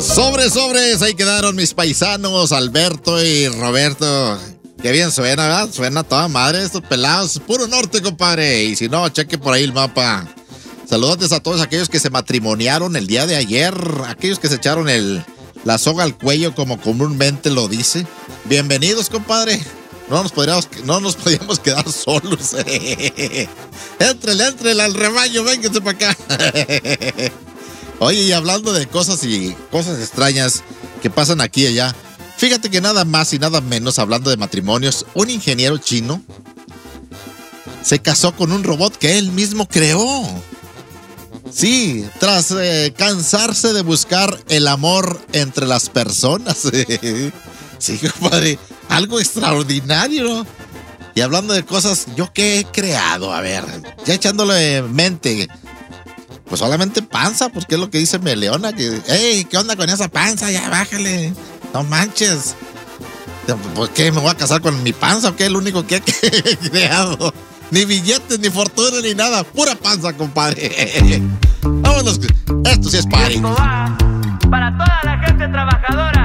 Sobres, ahí quedaron mis paisanos Alberto y Roberto. Qué bien suena, ¿verdad? Suena toda madre estos pelados. Puro norte, compadre. Y si no, cheque por ahí el mapa. Saludos a todos aquellos que se matrimoniaron el día de ayer. Aquellos que se echaron la soga al cuello, como comúnmente lo dice. Bienvenidos, compadre. No nos podíamos quedar solos. Éntrele al rebaño, vénganse para acá. Oye, y hablando de cosas extrañas que pasan aquí y allá, fíjate que nada más y nada menos, hablando de matrimonios, un ingeniero chino se casó con un robot que él mismo creó. Sí, tras cansarse de buscar el amor entre las personas. Sí, compadre, algo extraordinario. Y hablando de cosas, ¿yo qué he creado? A ver, ya echándole mente. Pues solamente panza, porque es lo que dice Meleona, que, hey, ¿qué onda con esa panza? Ya bájale, no manches. ¿Por qué me voy a casar con mi panza o qué? Es lo único que he creado. Ni billetes, ni fortuna, ni nada, pura panza, compadre. Vámonos, esto sí es party. Para toda la gente trabajadora.